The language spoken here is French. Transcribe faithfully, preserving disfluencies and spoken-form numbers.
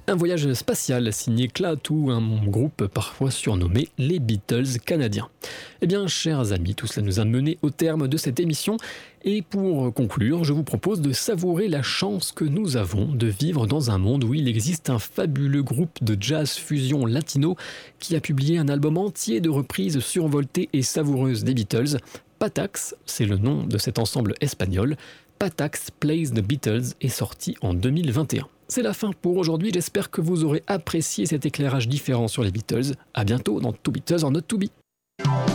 Un voyage spatial signé Klaatu, un groupe parfois surnommé les Beatles canadiens. Eh bien, chers amis, tout cela nous a mené au terme de cette émission. Et pour conclure, je vous propose de savourer la chance que nous avons de vivre dans un monde où il existe un fabuleux groupe de jazz fusion latino qui a publié un album entier de reprises survoltées et savoureuses des Beatles. Patax, c'est le nom de cet ensemble espagnol. Patax Plays the Beatles est sorti en deux mille vingt et un. C'est la fin pour aujourd'hui, j'espère que vous aurez apprécié cet éclairage différent sur les Beatles. A bientôt dans Two Beatles or Not To Be.